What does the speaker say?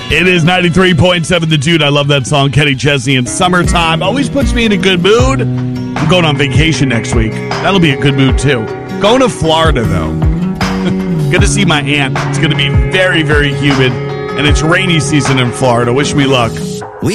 It is 93.7 The Dude. I love that song, Kenny Chesney, and Summertime. Always puts me in a good mood. I'm going on vacation next week. That'll be a good mood, too. Going to Florida, though. Going to see my aunt. It's going to be very, very humid, and it's rainy season in Florida. Wish me luck.